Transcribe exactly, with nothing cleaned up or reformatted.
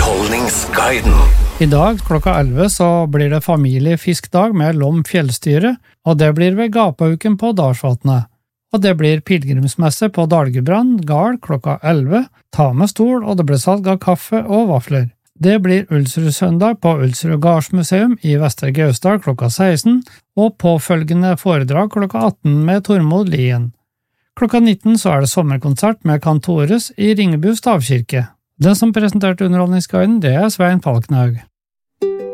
Underholdningsguiden. I dag klokka elleve så blir det familiefiskdag med Lom fjellstyre, og det blir ved Gapauken på Dalsvatnet. Og det blir pilgrimsmesse på Dalgebrand gard klokka elleve, ta med stol, og det blir salg av kaffe og vafler. Det blir Ulsrud søndag på Ulsrud Gardsmuseum i Vestre Gausdal klokka seksten, og påfølgende foredrag klokka atten med Tormod Lien. Klokka nitten så er det sommerkonsert med Kantores i Ringebu stavkirke. Den som presenterte Underholdningsguiden, det er Svein Falkenhaug.